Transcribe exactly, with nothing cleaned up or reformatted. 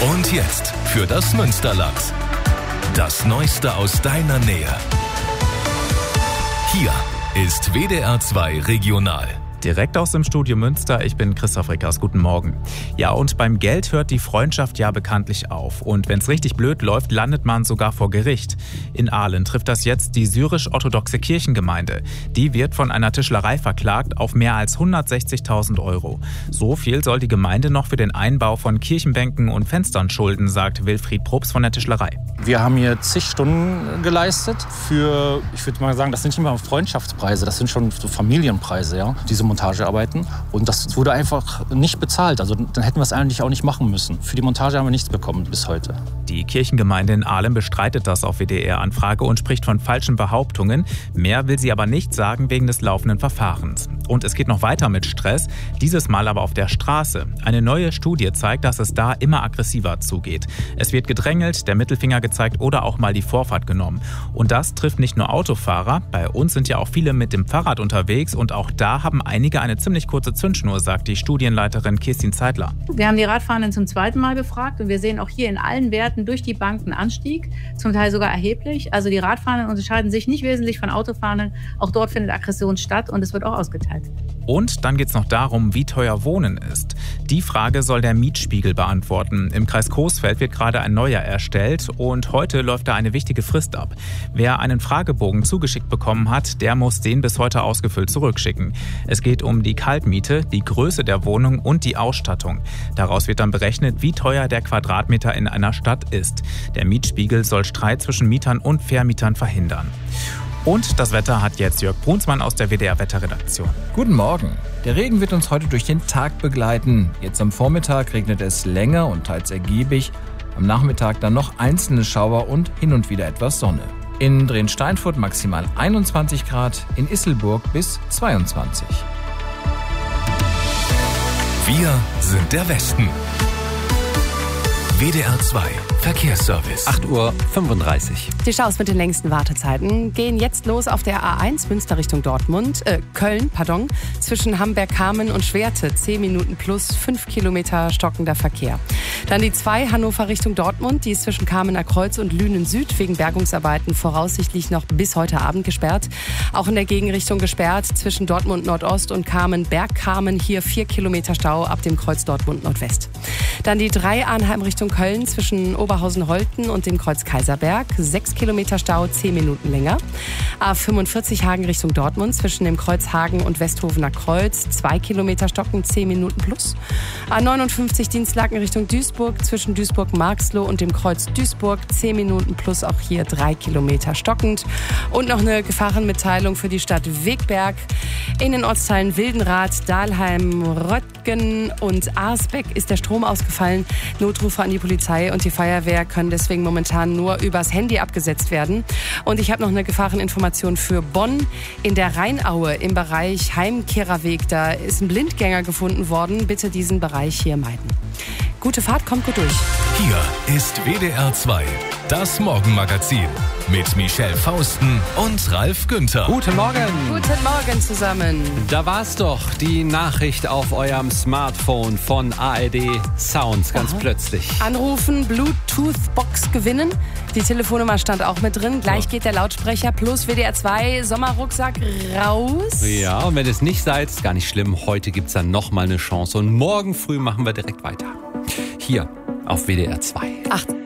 Und jetzt für das Münsterland. Das Neueste aus deiner Nähe. Hier ist W D R zwei Regional. Direkt aus dem Studio Münster, ich bin Christoph Rickers, guten Morgen. Ja, und beim Geld hört die Freundschaft ja bekanntlich auf. Und wenn es richtig blöd läuft, landet man sogar vor Gericht. In Aalen trifft das jetzt die syrisch-orthodoxe Kirchengemeinde. Die wird von einer Tischlerei verklagt auf mehr als hundertsechzigtausend Euro. So viel soll die Gemeinde noch für den Einbau von Kirchenbänken und Fenstern schulden, sagt Wilfried Probst von der Tischlerei. Wir haben hier zig Stunden geleistet für, ich würde mal sagen, das sind nicht mehr Freundschaftspreise, das sind schon so Familienpreise, ja, diese Montagearbeiten. Und das wurde einfach nicht bezahlt. Also dann hätten wir es eigentlich auch nicht machen müssen. Für die Montage haben wir nichts bekommen bis heute. Die Kirchengemeinde in Aalen bestreitet das auf W D R-Anfrage und spricht von falschen Behauptungen. Mehr will sie aber nicht sagen wegen des laufenden Verfahrens. Und es geht noch weiter mit Stress, dieses Mal aber auf der Straße. Eine neue Studie zeigt, dass es da immer aggressiver zugeht. Es wird gedrängelt, der Mittelfinger gezeigt oder auch mal die Vorfahrt genommen. Und das trifft nicht nur Autofahrer. Bei uns sind ja auch viele mit dem Fahrrad unterwegs und auch da haben einige eine ziemlich kurze Zündschnur, sagt die Studienleiterin Kirstin Zeitler. Wir haben die Radfahrenden zum zweiten Mal befragt und wir sehen auch hier in allen Werten durch die Bank einen Anstieg, zum Teil sogar erheblich. Also die Radfahrenden unterscheiden sich nicht wesentlich von Autofahrenden. Auch dort findet Aggression statt und es wird auch ausgeteilt. Und dann geht es noch darum, wie teuer Wohnen ist. Die Frage soll der Mietspiegel beantworten. Im Kreis Coesfeld wird gerade ein neuer erstellt und heute läuft da eine wichtige Frist ab. Wer einen Fragebogen zugeschickt bekommen hat, der muss den bis heute ausgefüllt zurückschicken. Es geht um die Kaltmiete, die Größe der Wohnung und die Ausstattung. Daraus wird dann berechnet, wie teuer der Quadratmeter in einer Stadt ist. Der Mietspiegel soll Streit zwischen Mietern und Vermietern verhindern. Und das Wetter hat jetzt Jörg Brunsmann aus der W D R-Wetterredaktion. Guten Morgen. Der Regen wird uns heute durch den Tag begleiten. Jetzt am Vormittag regnet es länger und teils ergiebig. Am Nachmittag dann noch einzelne Schauer und hin und wieder etwas Sonne. In Dren-Steinfurt maximal einundzwanzig Grad, in Isselburg bis zweiundzwanzig. Wir sind der Westen. W D R zwei Verkehrsservice. acht Uhr fünfunddreißig. Die Staus mit den längsten Wartezeiten gehen jetzt los auf der A eins Münster Richtung Dortmund, äh, Köln, pardon, zwischen Hamberg-Kamen und Schwerte. zehn Minuten plus fünf Kilometer stockender Verkehr. Dann die zwei Hannover Richtung Dortmund, die ist zwischen Kamener Kreuz und Lünen Süd wegen Bergungsarbeiten voraussichtlich noch bis heute Abend gesperrt. Auch in der Gegenrichtung gesperrt zwischen Dortmund Nordost und Kamen, Bergkamen, hier vier Kilometer Stau ab dem Kreuz Dortmund Nordwest. Dann die drei Arnheim Richtung Köln zwischen Oberhausen-Holten und dem Kreuz Kaiserberg. sechs Kilometer Stau, zehn Minuten länger. A fünfundvierzig Hagen Richtung Dortmund zwischen dem Kreuz Hagen und Westhofener Kreuz. zwei Kilometer stocken, zehn Minuten plus. A neunundfünfzig Dienstlaken Richtung Duisburg zwischen Duisburg-Marxloh und dem Kreuz Duisburg. zehn Minuten plus, auch hier drei Kilometer stockend. Und noch eine Gefahrenmitteilung für die Stadt Wegberg. In den Ortsteilen Wildenrath, Dahlheim, Röttgen und Arsbeck ist der Strom ausgefallen. Notrufe an die Polizei und die Feuerwehr können deswegen momentan nur übers Handy abgesetzt werden. Und ich habe noch eine Gefahreninformation für Bonn. In der Rheinaue im Bereich Heimkehrerweg, da ist ein Blindgänger gefunden worden. Bitte diesen Bereich hier meiden. Gute Fahrt, kommt gut durch. Hier ist W D R zwei, das Morgenmagazin mit Michelle Fausten und Ralf Günther. Guten Morgen. Guten Morgen zusammen. Da war's doch, die Nachricht auf eurem Smartphone von A R D Sounds, ganz Aha. plötzlich. Anrufen, Bluetooth-Box gewinnen. Die Telefonnummer stand auch mit drin. Gleich geht der Lautsprecher plus W D R zwei Sommerrucksack raus. Ja, und wenn es nicht seid, ist gar nicht schlimm. Heute gibt's dann nochmal eine Chance. Und morgen früh machen wir direkt weiter. Hier auf W D R zwei. Ach.